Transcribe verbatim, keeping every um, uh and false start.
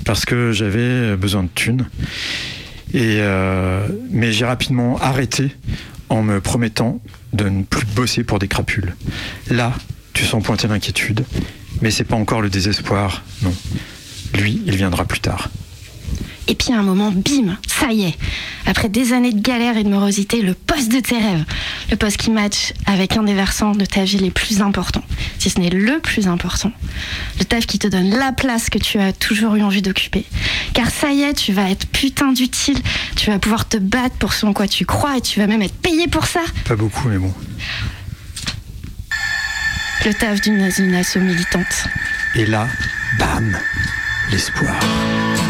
parce que j'avais besoin de thunes. Et euh, mais j'ai rapidement arrêté en me promettant de ne plus bosser pour des crapules. Là, tu sens pointer l'inquiétude, mais c'est pas encore le désespoir, non. Lui, il viendra plus tard. Et puis à un moment, bim, ça y est. Après des années de galère et de morosité, le poste de tes rêves. Le poste qui match avec un des versants de ta vie les plus importants. Si ce n'est le plus important. Le taf qui te donne la place que tu as toujours eu envie d'occuper. Car ça y est, tu vas être putain d'utile. Tu vas pouvoir te battre pour ce en quoi tu crois et tu vas même être payé pour ça. Pas beaucoup, mais bon. Le taf d'une, d'une asso militante. Et là, bam, l'espoir.